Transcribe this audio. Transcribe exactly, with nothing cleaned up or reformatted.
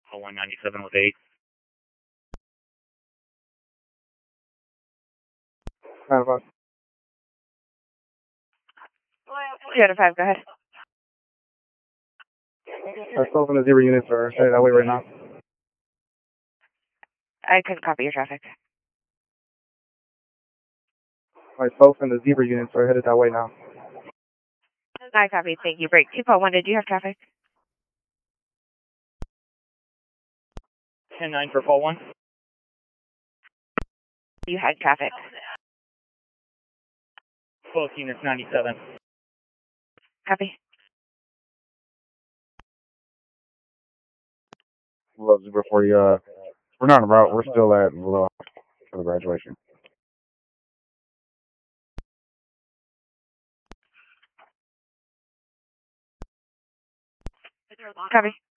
one ninety-seven with eight. Nine five. Two out of five, go ahead. Alright, twelve and the zebra units are headed that way right now. I couldn't copy your traffic. Alright, twelve and the zebra units are headed that way now. I copied, thank you. Break two point one, did you have traffic? ten nine for call one. You had traffic. Both units ninety-seven. Copy. Well, zebra forty, uh, we're not en route, we're still at Little for the graduation. Copy.